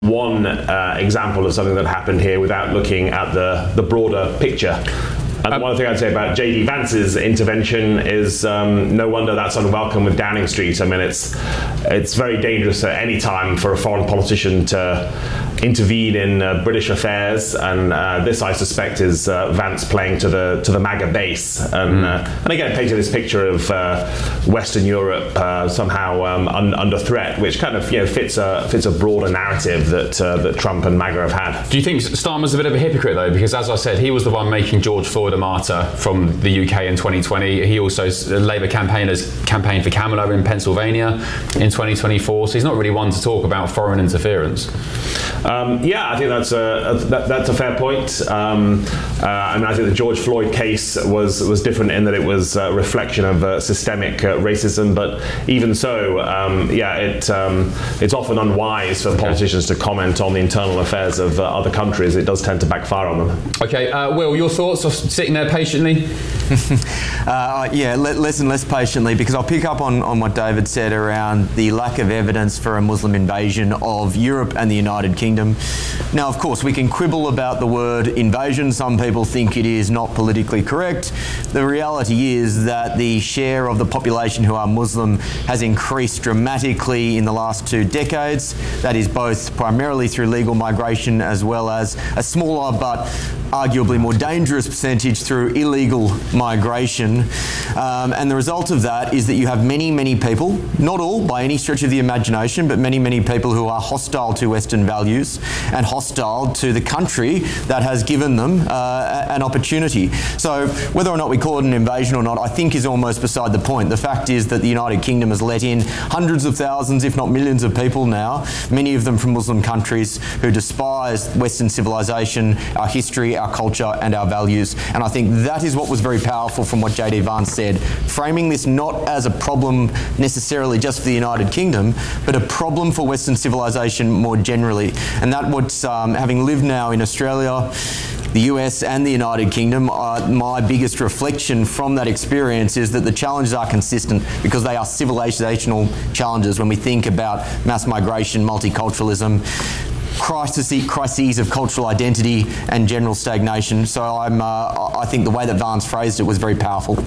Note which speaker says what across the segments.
Speaker 1: one example of something that happened here without looking at the broader picture. And one thing I'd say about J.D. Vance's intervention is no wonder that's unwelcome with Downing Street. I mean, it's very dangerous at any time for a foreign politician to intervene in British affairs, and this, I suspect, is Vance playing to the MAGA base, and again painting this picture of Western Europe somehow under threat, which kind of fits a broader narrative that Trump and MAGA have had.
Speaker 2: Do you think Starmer's a bit of a hypocrite though? Because as I said, he was the one making George Floyd a martyr from the UK in 2020. He also, Labour campaigners campaigned for Kamala in Pennsylvania in 2024. So he's not really one to talk about foreign interference.
Speaker 1: I think that's a fair point. I mean, I think the George Floyd case was different in that it was a reflection of systemic racism. But even so, it's often unwise for politicians to comment on the internal affairs of other countries. It does tend to backfire on them.
Speaker 2: Okay, Will, your thoughts of sitting there patiently?
Speaker 3: Less and less patiently, because I'll pick up on what David said around the lack of evidence for a Muslim invasion of Europe and the United Kingdom. Now, of course, we can quibble about the word invasion. Some people think it is not politically correct. The reality is that the share of the population who are Muslim has increased dramatically in the last 2 decades. That is both primarily through legal migration as well as a smaller but arguably more dangerous percentage through illegal migration. And the result of that is that you have many, many people, not all by any stretch of the imagination, but many, many people who are hostile to Western values and hostile to the country that has given them an opportunity. So whether or not we call it an invasion or not, I think is almost beside the point. The fact is that the United Kingdom has let in hundreds of thousands, if not millions of people now, many of them from Muslim countries who despise Western civilization, our history, our culture and our values. And I think that is what was very powerful from what J.D. Vance said, framing this not as a problem necessarily just for the United Kingdom, but a problem for Western civilization more generally. And that what's, having lived now in Australia, the US and the United Kingdom, my biggest reflection from that experience is that the challenges are consistent because they are civilizational challenges when we think about mass migration, multiculturalism, crises of cultural identity and general stagnation. So I think the way that Vance phrased it was very powerful.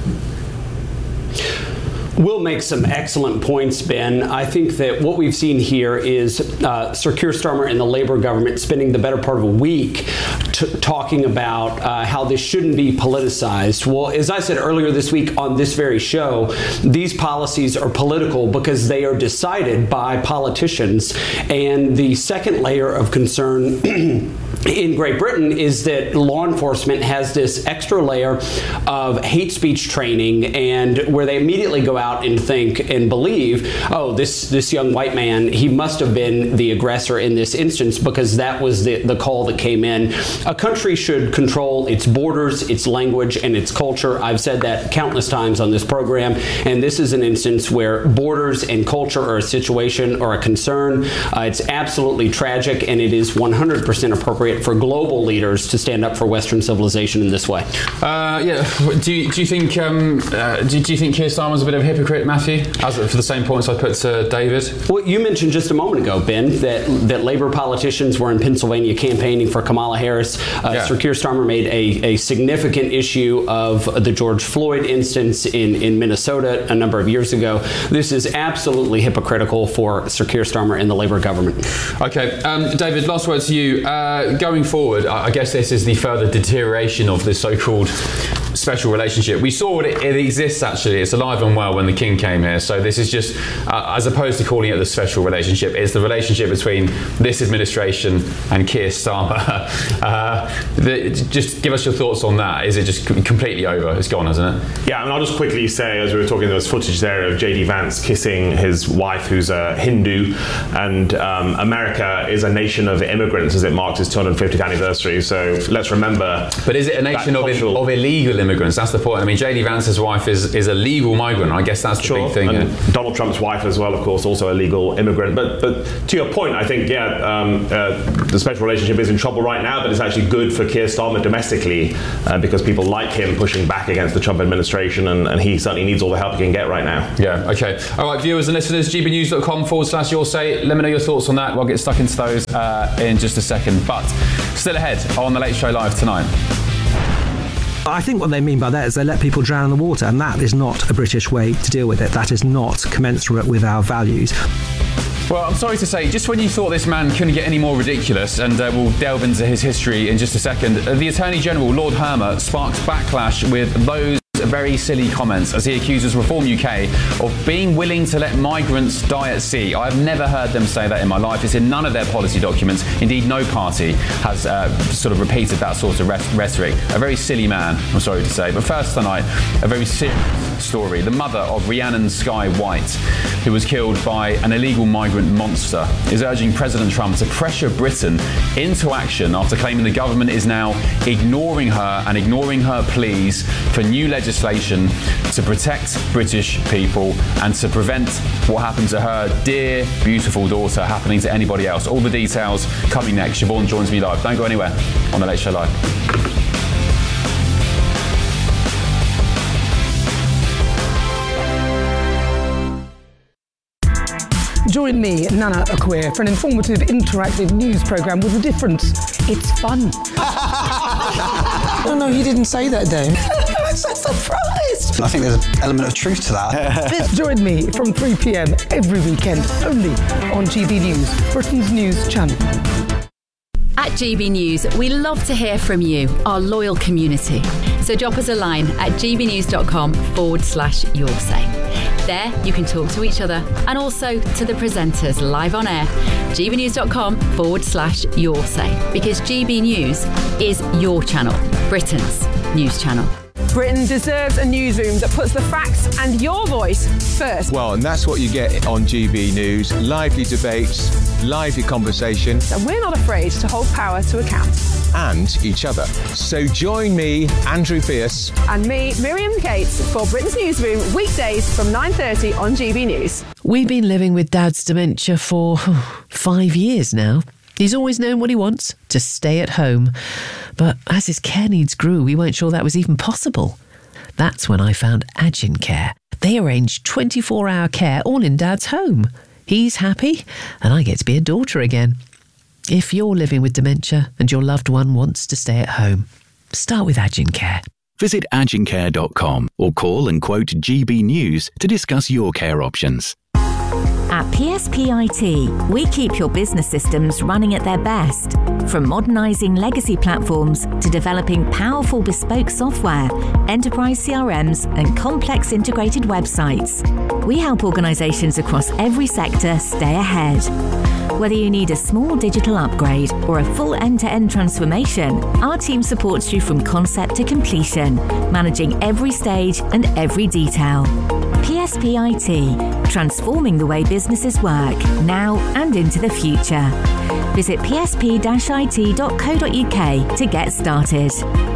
Speaker 4: Will make some excellent points, Ben. I think that what we've seen here is Sir Keir Starmer and the Labour government spending the better part of a week talking about how this shouldn't be politicized. Well, as I said earlier this week on this very show, these policies are political because they are decided by politicians. And the second layer of concern in Great Britain is that law enforcement has this extra layer of hate speech training, and where they immediately go out and think and believe, oh, this young white man, he must have been the aggressor in this instance because that was the call that came in. A country should control its borders, its language, and its culture. I've said that countless times on this program, and this is an instance where borders and culture are a situation or a concern. It's absolutely tragic, and it is 100% appropriate for global leaders to stand up for Western civilization in this way.
Speaker 2: Do you think Keir Starmer's a bit of a hypocrite, Matthew? For the same points I put to David.
Speaker 4: Well, you mentioned just a moment ago, Ben, that Labour politicians were in Pennsylvania campaigning for Kamala Harris. Sir Keir Starmer made a significant issue of the George Floyd instance in Minnesota a number of years ago. This is absolutely hypocritical for Sir Keir Starmer and the Labour government.
Speaker 2: Okay, David, last word to you. Going forward, I guess this is the further deterioration of this so-called special relationship. We saw it exists actually. It's alive and well when the King came here. So this is just, as opposed to calling it the special relationship, it's the relationship between this administration and Keir Starmer. Just give us your thoughts on that. Is it just completely over? It's gone, isn't it?
Speaker 1: Yeah, I mean, I'll just quickly say, as we were talking, there was footage there of J.D. Vance kissing his wife, who's a Hindu, and America is a nation of immigrants as it marks its 250th anniversary. So let's remember.
Speaker 2: But is it a nation of illegal immigrants? immigrants. That's the point. I mean, JD Vance's wife is a legal migrant. I guess that's the big thing.
Speaker 1: And Donald Trump's wife as well, of course, also a legal immigrant. But to your point, I think, the special relationship is in trouble right now, but it's actually good for Keir Starmer domestically because people like him pushing back against the Trump administration, and he certainly needs all the help he can get right now.
Speaker 2: Yeah, okay. All right, viewers and listeners, gbnews.com/yoursay. Let me know your thoughts on that. We'll get stuck into those in just a second. But still ahead on The Late Show Live tonight.
Speaker 5: I think what they mean by that is they let people drown in the water, and that is not a British way to deal with it. That is not commensurate with our values.
Speaker 2: Well, I'm sorry to say, just when you thought this man couldn't get any more ridiculous, and we'll delve into his history in just a second, the Attorney General, Lord Hermer, sparked backlash with those very silly comments as he accuses Reform UK of being willing to let migrants die at sea. I have never heard them say that in my life. It's in none of their policy documents. Indeed, no party has sort of repeated that sort of rhetoric. A very silly man, I'm sorry to say. But first tonight, a very serious story. The mother of Rhiannon Skye White, who was killed by an illegal migrant monster, is urging President Trump to pressure Britain into action after claiming the government is now ignoring her and ignoring her pleas for new legislation to protect British people and to prevent what happened to her dear, beautiful daughter happening to anybody else. All the details coming next. Siobhan joins me live. Don't go anywhere on The Late Show Live.
Speaker 6: Join me, Nana Akua, for an informative, interactive news programme with a difference. It's fun.
Speaker 7: No, you didn't say that, Dave.
Speaker 6: I'm so surprised.
Speaker 7: I think there's an element of truth to that.
Speaker 6: Join me from 3 p.m. every weekend, only on GB News, Britain's news channel.
Speaker 8: At GB News, we love to hear from you, our loyal community. So drop us a line at gbnews.com/yoursay. There, you can talk to each other and also to the presenters live on air. gbnews.com/yoursay. Because GB News is your channel, Britain's news channel.
Speaker 9: Britain deserves a newsroom that puts the facts and your voice first.
Speaker 10: Well, and that's what you get on GB News. Lively debates, lively conversation.
Speaker 9: And we're not afraid to hold power to account.
Speaker 10: And each other. So join me, Andrew Pierce.
Speaker 9: And me, Miriam Cates, for Britain's Newsroom, weekdays from 9:30 on GB News.
Speaker 11: We've been living with Dad's dementia for 5 years now. He's always known what he wants, to stay at home. But as his care needs grew, we weren't sure that was even possible. That's when I found Agincare. They arranged 24-hour care all in Dad's home. He's happy, and I get to be a daughter again. If you're living with dementia and your loved one wants to stay at home, start with Agincare.
Speaker 12: Visit agincare.com or call and quote GB News to discuss your care options.
Speaker 13: At PSP IT, we keep your business systems running at their best. From modernising legacy platforms to developing powerful bespoke software, enterprise CRMs and complex integrated websites. We help organisations across every sector stay ahead. Whether you need a small digital upgrade or a full end-to-end transformation, our team supports you from concept to completion, managing every stage and every detail. PSP IT, transforming the way businesses work, now and into the future. Visit psp-it.co.uk to get started.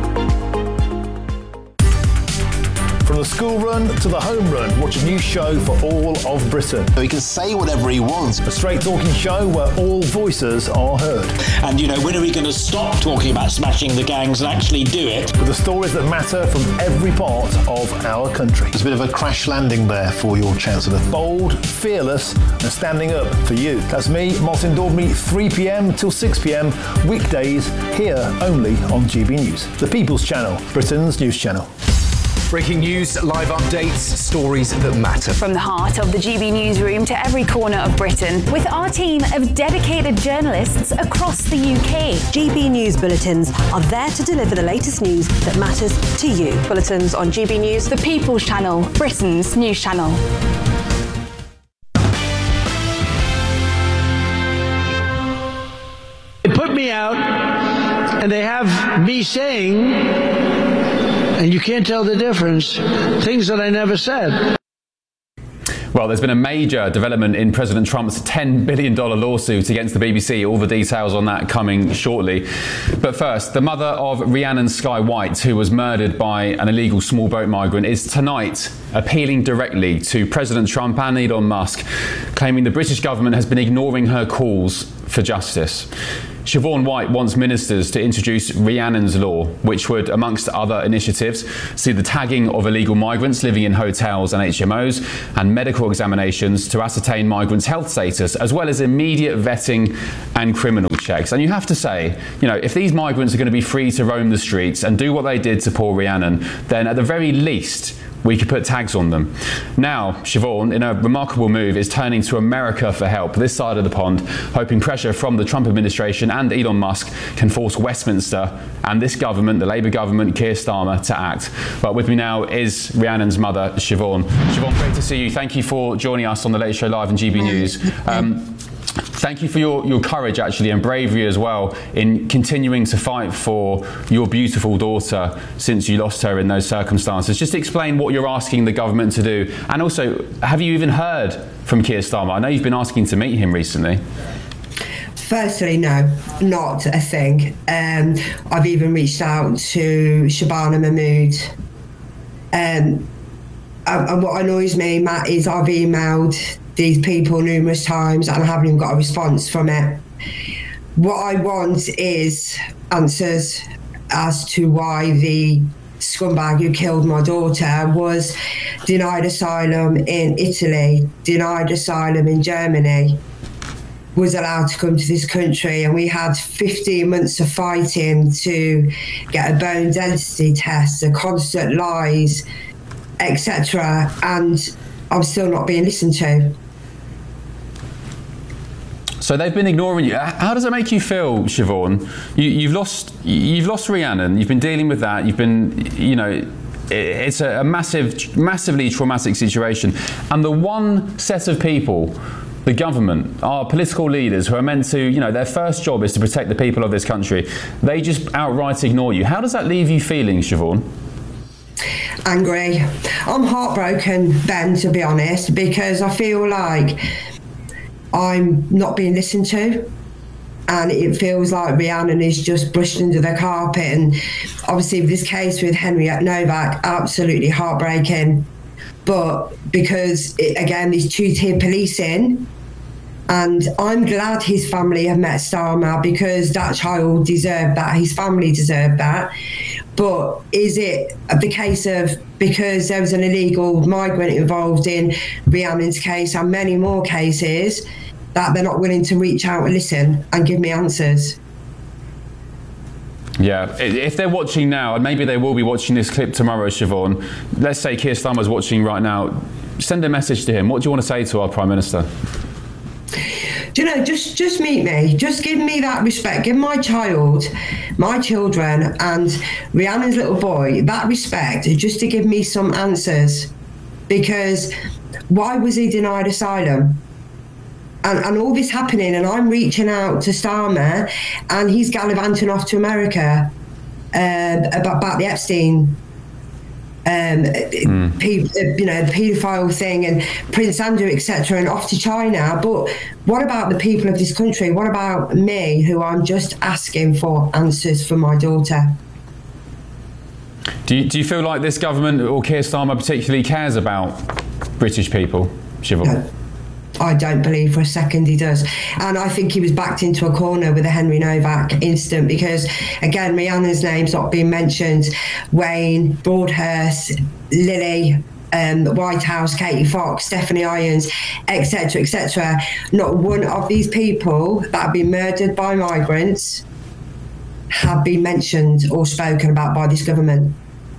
Speaker 14: From the school run to the home run, watch a new show for all of Britain.
Speaker 15: He can say whatever he wants.
Speaker 14: A straight talking show where all voices are heard.
Speaker 15: And when are we going to stop talking about smashing the gangs and actually do it?
Speaker 14: With the stories that matter from every part of our country.
Speaker 16: There's a bit of a crash landing there for your Chancellor.
Speaker 14: Bold, fearless and standing up for you. That's me, Martin Daubney, 3 p.m. till 6 p.m. weekdays here only on GB News. The People's Channel, Britain's news channel.
Speaker 17: Breaking news, live updates, stories that matter.
Speaker 18: From the heart of the GB Newsroom to every corner of Britain, with our team of dedicated journalists across the UK.
Speaker 19: GB News bulletins are there to deliver the latest news that matters to you.
Speaker 18: Bulletins on GB News, the People's Channel, Britain's news channel.
Speaker 20: They put me out, and they have me saying, and you can't tell the difference, things that I never said.
Speaker 2: Well, there's been a major development in President Trump's $10 billion lawsuit against the BBC. All the details on that coming shortly. But first, the mother of Rhiannon Sky White, who was murdered by an illegal small boat migrant, is tonight appealing directly to President Trump and Elon Musk, claiming the British government has been ignoring her calls for justice. Siobhan White wants ministers to introduce Rhiannon's Law, which would, amongst other initiatives, see the tagging of illegal migrants living in hotels and HMOs and medical examinations to ascertain migrants' health status, as well as immediate vetting and criminal checks. And you have to say, if these migrants are going to be free to roam the streets and do what they did to poor Rhiannon, then at the very least, we could put tags on them. Now, Siobhan, in a remarkable move, is turning to America for help, this side of the pond, hoping pressure from the Trump administration and Elon Musk can force Westminster and this government, the Labour government, Keir Starmer, to act. But with me now is Rhiannon's mother, Siobhan. Siobhan, great to see you. Thank you for joining us on the Late Show Live and GB News. Thank you for your courage, actually, and bravery as well in continuing to fight for your beautiful daughter since you lost her in those circumstances. Just explain what you're asking the government to do. And also, have you even heard from Keir Starmer? I know you've been asking to meet him recently.
Speaker 21: Firstly, no, not a thing. I've even reached out to Shabana Mahmood. And what annoys me, Matt, is I've emailed these people numerous times and I haven't even got a response from it. What I want is answers as to why the scumbag who killed my daughter was denied asylum in Italy, denied asylum in Germany, was allowed to come to this country, and we had 15 months of fighting to get a bone density test, the constant lies, etc., and I'm still not being listened to.
Speaker 2: So they've been ignoring you. How does it make you feel, Siobhan? You've lost Rhiannon. You've been dealing with that. You've been, it's a massively traumatic situation. And the one set of people, the government, our political leaders who are meant to, their first job is to protect the people of this country, they just outright ignore you. How does that leave you feeling, Siobhan?
Speaker 21: Angry. I'm heartbroken, Ben, to be honest, because I feel like I'm not being listened to, and it feels like Rhiannon is just brushed under the carpet. And obviously this case with Henriette Novak, absolutely heartbreaking, but because again, there's two-tier policing, and I'm glad his family have met Starmer because that child deserved that, his family deserved that. But is it the case of because there was an illegal migrant involved in Rhiannon's case and many more cases that they're not willing to reach out and listen and give me answers?
Speaker 2: Yeah, if they're watching now, and maybe they will be watching this clip tomorrow, Siobhan, let's say Keir Starmer's watching right now, send a message to him. What do you want to say to our Prime Minister?
Speaker 21: Do just meet me. Just give me that respect. Give my child, my children, and Rhiannon's little boy that respect, just to give me some answers. Because why was he denied asylum? And all this happening, and I'm reaching out to Starmer, and he's gallivanting off to America about the Epstein the paedophile thing and Prince Andrew, etc., and off to China. But what about the people of this country? What about me, who I'm just asking for answers for my daughter?
Speaker 2: Do you feel like this government or Keir Starmer particularly cares about British people, Siobhan?
Speaker 21: No. I don't believe for a second he does. And I think he was backed into a corner with the Henry Novak incident because, again, Rhiannon's name's not being mentioned. Wayne, Broadhurst, Lily, the White House, Katie Fox, Stephanie Irons, etc., etc. Not one of these people that have been murdered by migrants have been mentioned or spoken about by this government.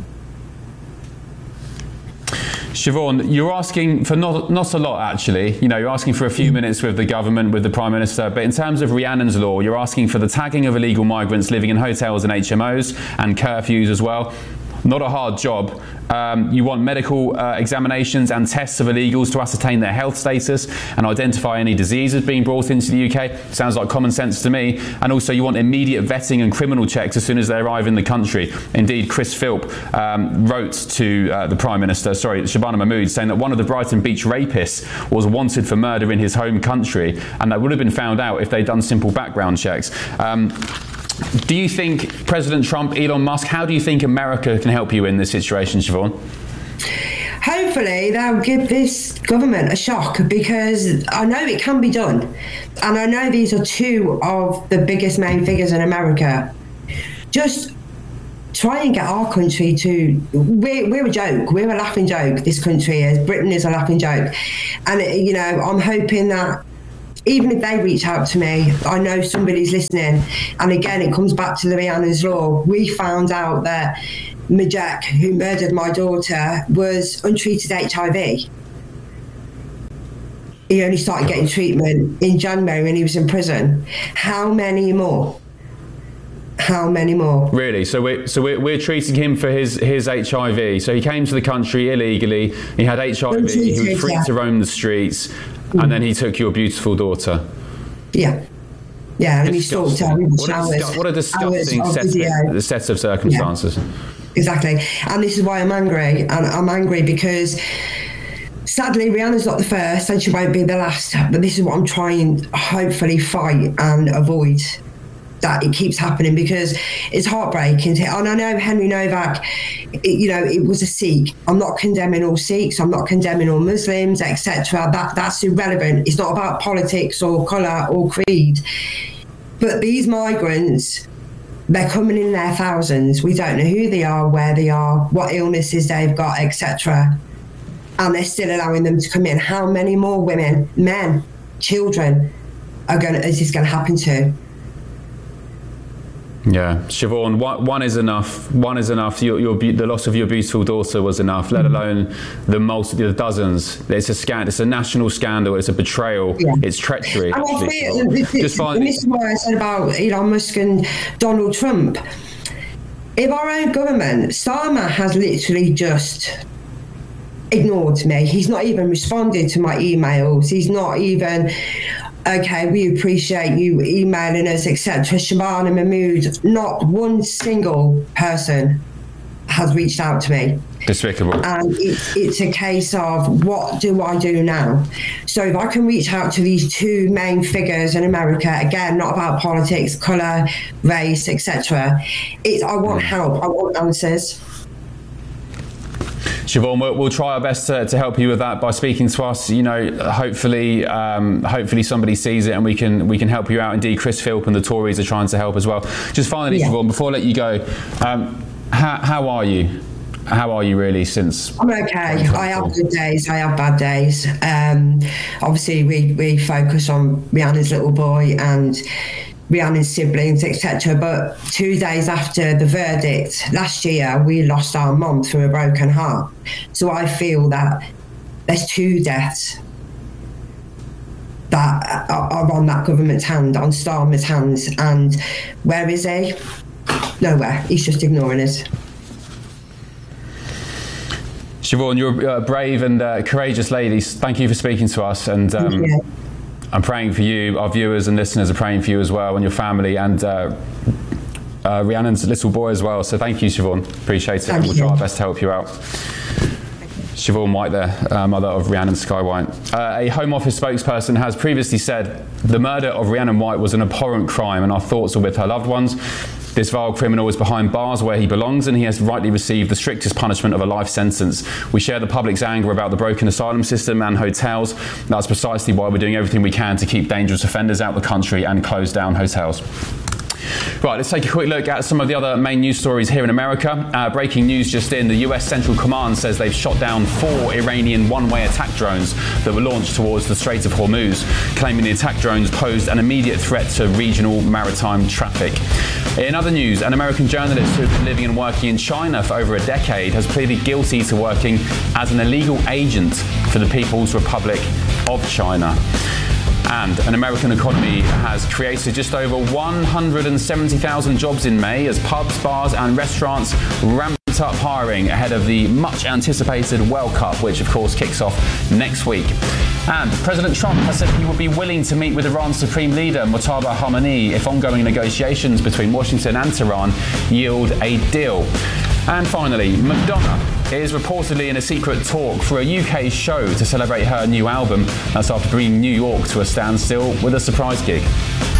Speaker 2: Siobhan, you're asking for not a lot, actually. You're asking for a few minutes with the government, with the Prime Minister. But in terms of Rhiannon's Law, you're asking for the tagging of illegal migrants living in hotels and HMOs and curfews as well. Not a hard job. You want medical examinations and tests of illegals to ascertain their health status and identify any diseases being brought into the UK. Sounds like common sense to me. And also you want immediate vetting and criminal checks as soon as they arrive in the country. Indeed, Chris Philp wrote to the Prime Minister, Shabana Mahmood, saying that one of the Brighton Beach rapists was wanted for murder in his home country, and that would have been found out if they'd done simple background checks. Do you think President Trump, Elon Musk, how do you think America can help you in this situation, Siobhan?
Speaker 21: Hopefully they'll give this government a shock, because I know it can be done. And I know these are two of the biggest main figures in America. Just try and get our country to... We're a joke. We're a laughing joke, this country is. Britain is a laughing joke. And, you know, I'm hoping that even if they reach out to me, I know somebody's listening. And again, it comes back to the Rihanna's Law. We found out that Majek, who murdered my daughter, was untreated HIV. He only started getting treatment in January when he was in prison. How many more? How many more?
Speaker 2: Really? So we're treating him for his HIV. So he came to the country illegally. He had HIV. He was free to roam the streets, and then he took your beautiful daughter.
Speaker 21: Yeah. Yeah, and he stalked her.
Speaker 2: What a disgusting set of circumstances.
Speaker 21: Yeah. Exactly. And this is why I'm angry. And I'm angry because sadly Rihanna's not the first and she won't be the last. But this is what I'm trying to hopefully fight and avoid, that it keeps happening, because it's heartbreaking. And I know Henry Novak, it was a Sikh. I'm not condemning all Sikhs. I'm not condemning all Muslims, etc. That's irrelevant. It's not about politics or colour or creed. But these migrants, they're coming in their thousands. We don't know who they are, where they are, what illnesses they've got, etc. And they're still allowing them to come in. How many more women, men, children is this going to happen to?
Speaker 2: Yeah, Siobhan, one is enough. One is enough. The loss of your beautiful daughter was enough, let alone the dozens. It's a national scandal. It's a betrayal. Yeah. It's treachery.
Speaker 21: And I feel, this is what I said about Elon Musk and Donald Trump. If our own government, Starmer has literally just ignored me. He's not even responded to my emails. He's not even... Okay, we appreciate you emailing us, etc. Shabana Mahmood, not one single person has reached out to me.
Speaker 2: Despicable.
Speaker 21: And it's a case of, what do I do now? So if I can reach out to these two main figures in America, again, not about politics, colour, race, etc. I want help. I want answers.
Speaker 2: Siobhan, we'll try our best to help you with that by speaking to us. Hopefully somebody sees it and we can help you out. Indeed, Chris Philp and the Tories are trying to help as well. Just finally, Siobhan, before I let you go, how are you? How are you really since?
Speaker 21: I'm okay. I have good days. I have bad days. Obviously, we focus on Rihanna's little boy and Rihanna's siblings, etc. But 2 days after the verdict last year, we lost our mum through a broken heart. So I feel that there's 2 deaths that are on that government's hand, on Starmer's hands. And where is he? Nowhere. He's just ignoring us.
Speaker 2: Siobhan, you're a brave and courageous lady. Thank you for speaking to us. And I'm praying for you. Our viewers and listeners are praying for you as well, and your family, and Rhiannon's little boy as well. So thank you, Siobhan. Appreciate it. And we'll try our best to help you out. Siobhan White there, mother of Rhiannon Sky White. A Home Office spokesperson has previously said the murder of Rhiannon White was an abhorrent crime and our thoughts are with her loved ones. This vile criminal is behind bars where he belongs and he has rightly received the strictest punishment of a life sentence. We share the public's anger about the broken asylum system and hotels. That's precisely why we're doing everything we can to keep dangerous offenders out of the country and close down hotels. Right, let's take a quick look at some of the other main news stories here in America. Breaking news just in, the US Central Command says they've shot down 4 Iranian one-way attack drones that were launched towards the Strait of Hormuz, claiming the attack drones posed an immediate threat to regional maritime traffic. In other news, an American journalist who has been living and working in China for over a decade has pleaded guilty to working as an illegal agent for the People's Republic of China. And an American economy has created just over 170,000 jobs in May as pubs, bars and restaurants ramped up hiring ahead of the much anticipated World Cup, which of course kicks off next week. And President Trump has said he would be willing to meet with Iran's Supreme Leader Mojtaba Khamenei if ongoing negotiations between Washington and Tehran yield a deal. And finally, Madonna is reportedly in a secret talk for a UK show to celebrate her new album. That's after bringing New York to a standstill with a surprise gig.